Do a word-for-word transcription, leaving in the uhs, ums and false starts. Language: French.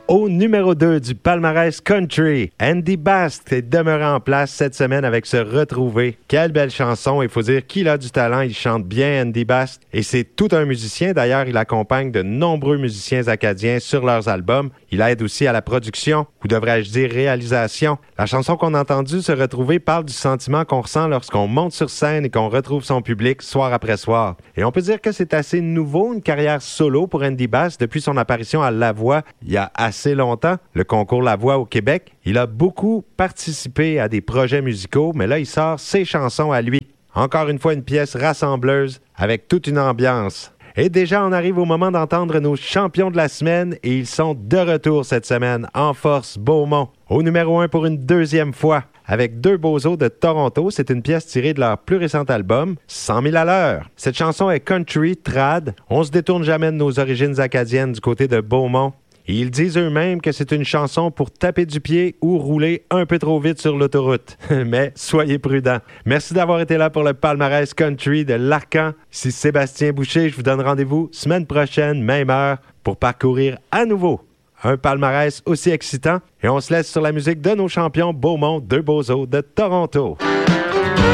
Au numéro deux du palmarès country, Andy Bast est demeuré en place cette semaine avec Se Retrouver. Quelle belle chanson, il faut dire qu'il a du talent, il chante bien Andy Bast et c'est tout un musicien. D'ailleurs, il accompagne de nombreux musiciens acadiens sur leurs albums. Il aide aussi à la production, ou devrais-je dire réalisation. La chanson qu'on a entendue, Se Retrouver, parle du sentiment qu'on ressent lorsqu'on monte sur scène et qu'on retrouve son public soir après soir. Et on peut dire que c'est assez nouveau, une carrière solo pour Andy Bast depuis son apparition à La Voix il y a assez longtemps, le concours La Voix au Québec. Il a beaucoup participé à des projets musicaux, mais là, il sort ses chansons à lui. Encore une fois, une pièce rassembleuse avec toute une ambiance. Et déjà, on arrive au moment d'entendre nos champions de la semaine et ils sont de retour cette semaine en force Beaumont. Au numéro un pour une deuxième fois, avec Deux Bozos de Toronto. C'est une pièce tirée de leur plus récent album, cent mille à l'heure. Cette chanson est country, trad. On se détourne jamais de nos origines acadiennes du côté de Beaumont. Et ils disent eux-mêmes que c'est une chanson pour taper du pied ou rouler un peu trop vite sur l'autoroute. Mais soyez prudents. Merci d'avoir été là pour le palmarès country de l'Arcan. Ici Sébastien Boucher, je vous donne rendez-vous semaine prochaine, même heure, pour parcourir à nouveau un palmarès aussi excitant. Et on se laisse sur la musique de nos champions Beaumont, Deux Bozos de Toronto.